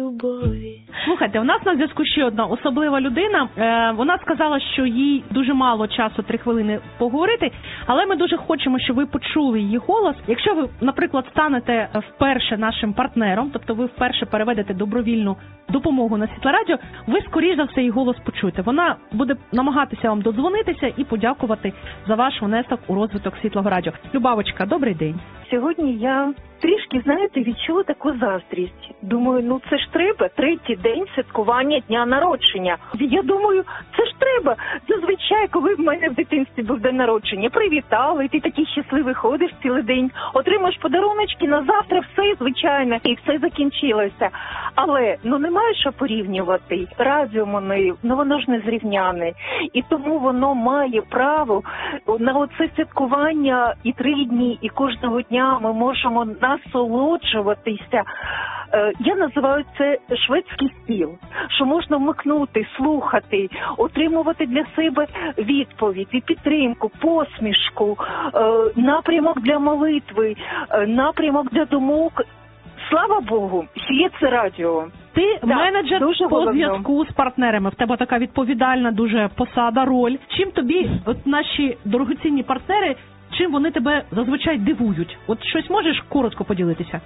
любові. Слухайте, у нас на зв'язку ще одна особлива людина. Вона сказала, що їй дуже мало часу, 3 хвилини поговорити, але ми дуже хочемо, щоб ви почули її голос. Якщо ви, наприклад, станете вперше нашим партнером, тобто ви вперше переведете добровільну допомогу на Світлорадіо, ви, скоріш за все, її голос почуєте. Вона буде намагатися вам додзвонитися і подякувати за ваш внесок у розвиток Світлого Радіо. Любавочка, добрий день. Сьогодні я трішки, знаєте, відчула таку заздрість. Думаю, це ж треба, 3-й день святкування дня народження. Я думаю, це ж треба. Зазвичай, коли в мене в дитинстві був день народження, привітали, ти такий щасливий ходиш цілий день, отримаєш подаруночки, на завтра все звичайно, і все закінчилося. Але, немає що порівнювати. Радіо воно ж не зрівняне. І тому воно має право на оце святкування і 3 дні, і кожного дня ми можемо насолоджуватися. Я називаю це шведський стіл, що можна вмикнути, слухати, отримувати для себе відповідь і підтримку, посмішку, напрямок для молитви, напрямок для думок. Слава Богу, що є це радіо. Ти менеджер по зв'язку з партнерами. В тебе така відповідальна дуже посада, роль. Чим тобі наші дорогоцінні партнери, чим вони тебе зазвичай дивують? От щось можеш коротко поділитися?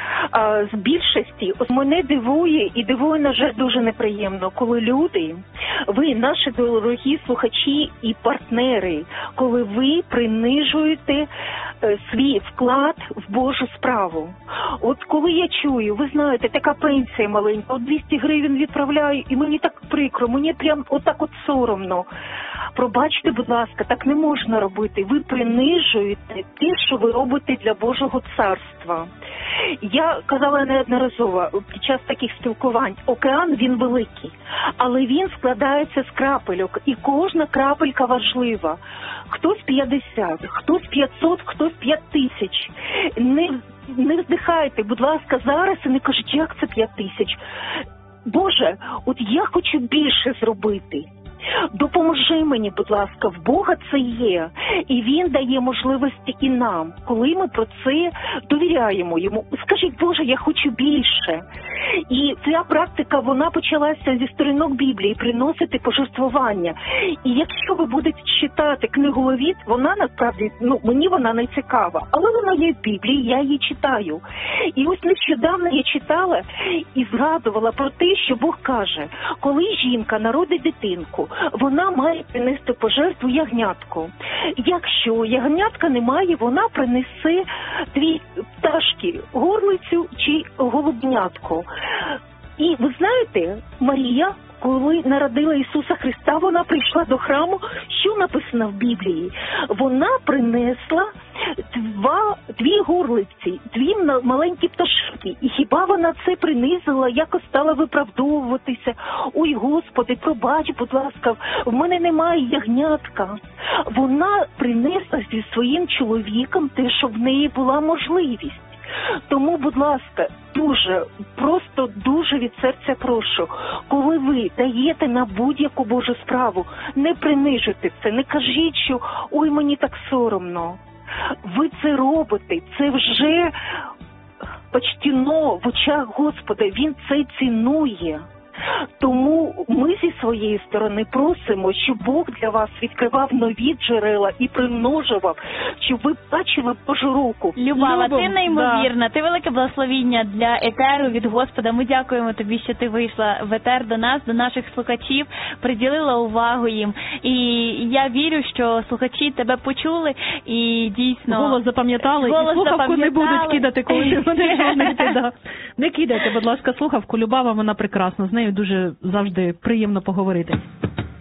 З більшості мене дивує і дивує, на жаль, дуже неприємно, коли люди, ви, наші дорогі слухачі і партнери, коли ви принижуєте свій вклад в Божу справу. От коли я чую, ви знаєте, така пенсія маленька, 200 гривень відправляю, і мені так прикро, мені прям отак соромно. Пробачте, будь ласка, так не можна робити. Ви принижуєте те, що ви робите для Божого царства. Я казала неодноразово під час таких спілкувань, океан, він великий, але він складається з крапельок, і кожна крапелька важлива. Хтось 50, хтось 500, хтось 5000. Не вздихайте, будь ласка, зараз і не кажіть, як це 5000. Боже, от я хочу більше зробити. Допоможи мені, будь ласка, в Бога це є. І Він дає можливості і нам, коли ми про це довіряємо Йому. Скажіть, Боже, я хочу більше. І ця практика, вона почалася зі сторінок Біблії, приносити пожертвування. І якщо ви будете читати книгу Левіт, вона насправді, мені вона не цікава, але вона є в Біблії, я її читаю. І ось нещодавно я читала і згадувала про те, що Бог каже, коли жінка народить дитинку, вона має принести пожертву ягнятку. Якщо ягнятка немає, вона принесе 2 пташки, горлицю чи голубнятку. І ви знаєте, Марія, коли народила Ісуса Христа, вона прийшла до храму. Що написано в Біблії? Вона принесла 2 горлиці, 2 маленькі пташки. І хіба вона це принизила, якось стала виправдовуватися? Ой, Господи, пробач, будь ласка, в мене немає ягнятка. Вона принесла зі своїм чоловіком те, що в неї була можливість. Тому, будь ласка, просто дуже від серця прошу, коли ви даєте на будь-яку Божу справу, не принижуйте це, не кажіть, що «ой, мені так соромно». Ви це робите, це вже почтено в очах Господа, Він це цінує. Тому ми зі своєї сторони просимо, щоб Бог для вас відкривав нові джерела і примножував, щоб ви бачили Божу руку. Любава, ти неймовірна, ти велике благословіння для етеру від Господа. Ми дякуємо тобі, що ти вийшла в етер до нас, до наших слухачів, приділила увагу їм. І я вірю, що слухачі тебе почули і дійсно... Голос запам'ятали, і слухавку не будуть кидати, коли вони дзвонити. Не кидайте, будь ласка, слухавку. Любава, вона прекрасна, з нею дуже завжди приємно поговорити.